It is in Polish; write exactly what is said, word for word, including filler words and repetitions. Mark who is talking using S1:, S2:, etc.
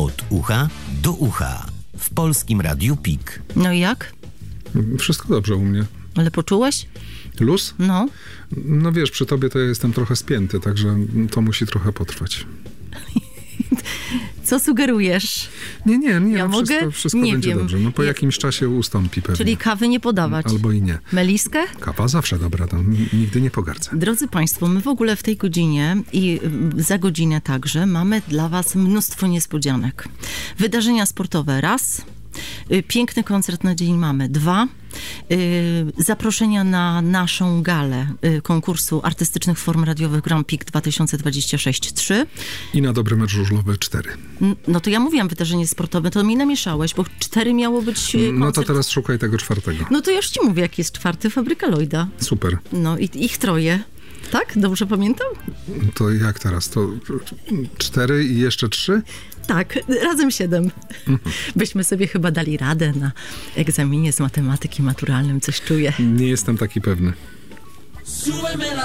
S1: Od ucha do ucha. W Polskim Radiu P I K.
S2: No i jak?
S3: Wszystko dobrze u mnie.
S2: Ale poczułeś?
S3: Luz?
S2: No.
S3: No wiesz, przy tobie to ja jestem trochę spięty, także to musi trochę potrwać.
S2: Co sugerujesz?
S3: Nie, nie, nie.
S2: Ja
S3: no
S2: mogę?
S3: Wszystko, wszystko
S2: Nie
S3: będzie
S2: wiem.
S3: dobrze. No po
S2: Nie.
S3: jakimś czasie ustąpi pewnie.
S2: Czyli kawy nie podawać?
S3: Albo i nie.
S2: Meliskę?
S3: Kawa zawsze dobra, to n- nigdy nie pogardzę.
S2: Drodzy Państwo, my w ogóle w tej godzinie i y, za godzinę także mamy dla Was mnóstwo niespodzianek. Wydarzenia sportowe raz, y, piękny koncert na dzień mamy dwa, y, zaproszenia na naszą galę y, konkursu artystycznych form radiowych Grand Prix dwa tysiące dwadzieścia sześć trzy.
S3: I na dobry mecz żużlowy cztery.
S2: N- No to ja mówiłam wydarzenie sportowe, to mi namieszałeś, bo cztery miało być y, koncert.
S3: No to teraz szukaj tego czwartego.
S2: No to ja już ci mówię, jaki jest czwarty, Fabryka Lloyda.
S3: Super.
S2: No i ich troje. Tak? Dobrze pamiętam?
S3: To jak teraz? To cztery i jeszcze trzy?
S2: Tak, razem siedem. Byśmy sobie chyba dali radę na egzaminie z matematyki maturalnym, coś czuję.
S3: Nie jestem taki pewny.